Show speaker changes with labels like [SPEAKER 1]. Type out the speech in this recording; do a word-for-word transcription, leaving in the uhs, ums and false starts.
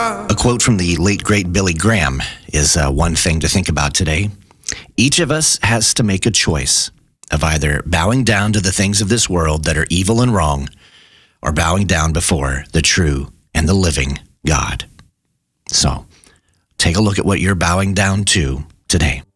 [SPEAKER 1] A quote from the late, great Billy Graham is uh, one thing to think about today. Each of us has to make a choice of either bowing down to the things of this world that are evil and wrong, or bowing down before the true and the living God. So, take a look at what you're bowing down to today.